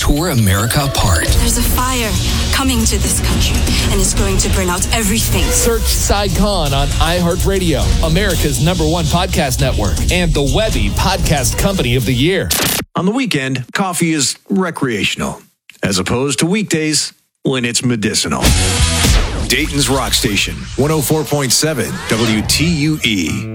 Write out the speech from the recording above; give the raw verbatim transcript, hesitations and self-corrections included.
tore America apart. There's a fire coming to this country, and it's going to burn out everything. Search Saigon on iHeartRadio, America's number one podcast network, and the Webby Podcast Company of the Year. On the weekend, coffee is recreational, as opposed to weekdays when it's medicinal. Dayton's Rock Station, one oh four point seven W T U E.